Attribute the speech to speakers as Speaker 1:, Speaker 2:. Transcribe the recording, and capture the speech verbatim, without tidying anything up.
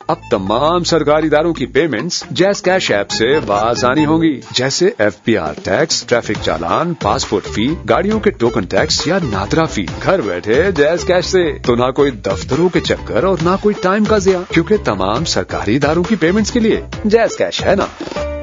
Speaker 1: अब तमाम सरकारी इदारों की पेमेंट्स जैज़ कैश ऐप से आसानी होंगी, जैसे F P R tax, traffic चालान, पासपोर्ट फी, गाड़ियों के टोकन टैक्स या नादरा फी। घर बैठे जैज़ कैश से तो ना कोई दफ्तरों के चक्कर और ना कोई टाइम का ज़िया, क्योंकि तमाम सरकारी इदारों की पेमेंट्स के लिए जैज़ कैश है ना।